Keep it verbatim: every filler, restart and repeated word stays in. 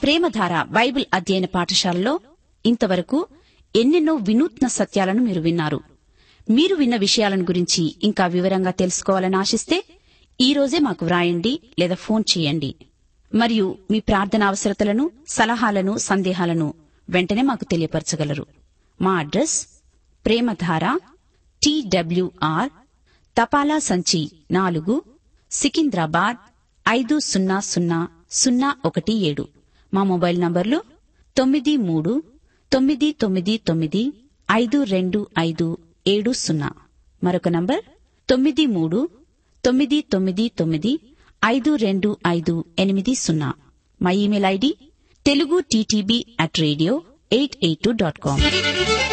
ప్రేమధార Bible అధ్యయన పాఠశాలలో ఇంతవరకు ఎన్నెన్నో వినూత్న సత్యాలను మీరు విన్నారు. మీరు విన్న విషయాలను గురించి ఇంకా వివరంగా తెలుసుకోవాలని ఆశిస్తే ఈ రోజే మాకు వ్రాయండి లేదా ఫోన్ చేయండి. మరియు మీ ప్రార్థన అవసరతలను, సలహాలను, సందేహాలను వెంటనే మాకు తెలియపరచగలరు. మా అడ్రస్ ప్రేమధార టీడబ్ల్యూఆర్ తపాలా సంచి నాలుగు, సికింద్రాబాద్ ఐదు సున్నా సున్నా సున్నా ఒకటి ఏడు. మా మొబైల్ నంబర్లు తొమ్మిది మూడు తొమ్మిది తొమ్మిది తొమ్మిది ఐదు రెండు ఐదు ఏడు సున్నా. మరొక నంబర్ తొమ్మిది మూడు తొమ్మిది తొమ్మిది తొమ్మిది ఐదు రెండు ఐదు ఎనిమిది సున్నా. మా email ID Telugu TTB at radio eight eight two dot com.